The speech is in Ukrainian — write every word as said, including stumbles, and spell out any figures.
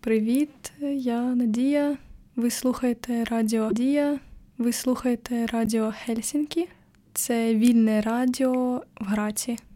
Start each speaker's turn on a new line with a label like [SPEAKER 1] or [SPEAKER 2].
[SPEAKER 1] Привіт, я Надія. Ви слухаєте радіо Дія. Ви слухаєте радіо Хельсінкі. Це вільне радіо в Граці.